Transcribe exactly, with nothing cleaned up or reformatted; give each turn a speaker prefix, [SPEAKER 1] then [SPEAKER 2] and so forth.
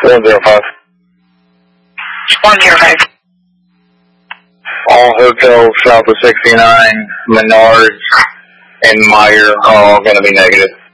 [SPEAKER 1] one zero five.
[SPEAKER 2] one zero five.
[SPEAKER 1] All hotels south of sixty-nine, Menards, and Meyer are all going to be negative.